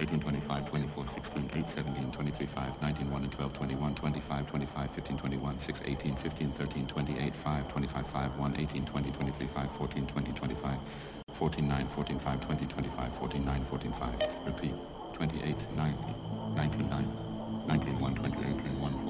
18, 25, 24, 16, 8, 17, 23, 5, 19, 1 and 12, 21, 25, 25, 15, 21, 6, 18, 15, 13, 28, 5, 25, 5, 1, 18, 20, 23, 5, 14, 20, 25, 14, 9, 14, 5, 20, 25, 14, 9, 14, 5. Repeat. 28, 9,